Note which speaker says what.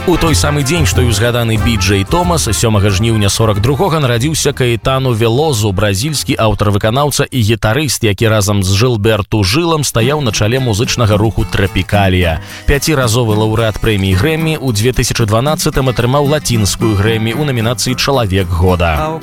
Speaker 1: У той самы дзень, што і узгаданы Би-Джей Томас, 7 жніўня 42-го нарадзіўся Каэтану Велозу, бразільскі аўтар-выканаўца і гітарыст, які разам з Жылберту Жылам стаяў на чале музычнага руху Трапікалія. 5-разовы лаўрэат прэміі Грэмі, у 2012-м атрымаў лацінскую Грэмі ў намінацыі «Чалавек года».